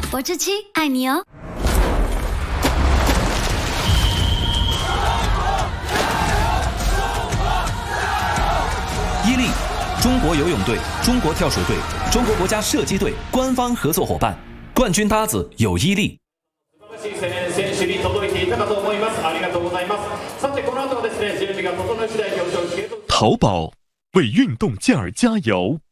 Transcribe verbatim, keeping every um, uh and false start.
博智七爱你哦。 伊利，中国游泳队、中国跳水队、中国国家射击队官方合作伙伴，冠军搭子有伊利。 淘宝为运动健儿加油。